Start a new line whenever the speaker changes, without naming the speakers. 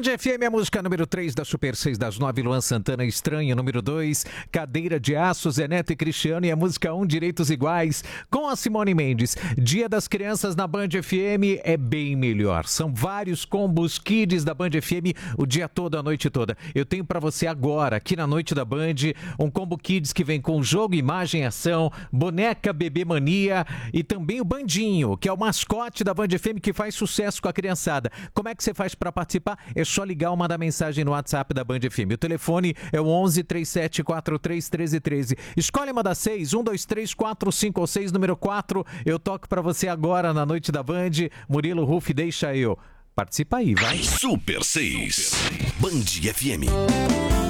Band FM, a música número 3 da Super 6 das 9, Luan Santana, Estranho. Número 2, Cadeira de Aço, Zé Neto e Cristiano. E a música 1, Direitos Iguais, com a Simone Mendes. Dia das Crianças na Band FM é bem melhor. São vários combos kids da Band FM o dia todo, a noite toda. Eu tenho pra você agora, aqui na Noite da Band, um combo kids que vem com jogo, imagem, ação, boneca, bebê mania e também o Bandinho, que é o mascote da Band FM que faz sucesso com a criançada. Como é que você faz pra participar? É só ligar ou mandar mensagem no WhatsApp da Band FM. O telefone é o 11 37 43 13 13. Escolhe uma das 6, 1, 2, 3, 4, 5 ou 6, número 4. Eu toco pra você agora na Noite da Band. Murilo Ruff, deixa eu. Participa aí, vai.
Super 6, Band FM.